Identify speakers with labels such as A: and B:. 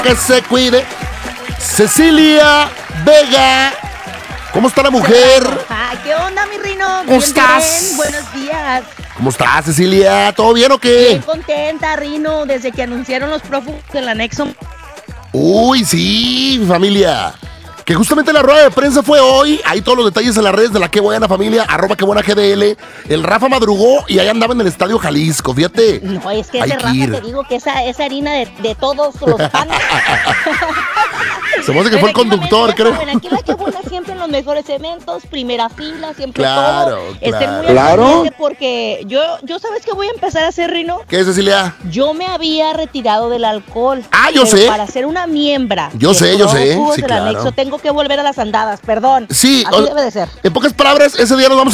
A: Que se cuide. Cecilia Vega. ¿Cómo está la mujer?
B: Ay, ¿qué onda, mi Rino?
A: ¿Cómo estás?
B: Bien, buenos días.
A: ¿Cómo estás, Cecilia? ¿Todo bien o qué?
B: Bien contenta, Rino, desde que anunciaron los prófugos del anexo.
A: Uy, sí, familia. Que justamente la rueda de prensa fue hoy. Hay todos los detalles en las redes de la Qué Buena Familia, @QueBuenaGDL. El Rafa madrugó y ahí andaba en el Estadio Jalisco, fíjate.
B: No, es que
A: Hay
B: ese
A: que
B: Rafa,
A: ir.
B: te digo que esa harina de todos los panes.
A: Se me hace que fue el conductor, creo.
B: Aquí la Qué Buena siempre en los mejores eventos, primera fila, siempre
A: Claro,
B: todo. Estén muy
A: claro.
B: al pendiente porque yo ¿sabes qué voy a empezar a hacer, Rino?
A: ¿Qué, Cecilia?
B: Yo me había retirado del alcohol.
A: Ah, yo
B: pero
A: sé.
B: Para ser una miembra.
A: Yo sé.
B: Prófugos
A: Sí,
B: del
A: claro.
B: anexo, tengo que volver a las andadas, perdón.
A: Sí,
B: Así debe de ser.
A: En pocas palabras, ese día nos vamos